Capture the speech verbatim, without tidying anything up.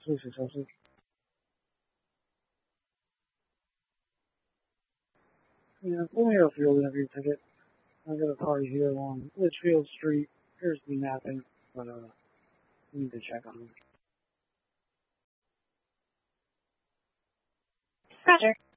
素食超市。Yeah, let me know if you'll have your ticket. I got a car here on Litchfield Street. Here's the mapping, but uh, we need to check on it. Roger.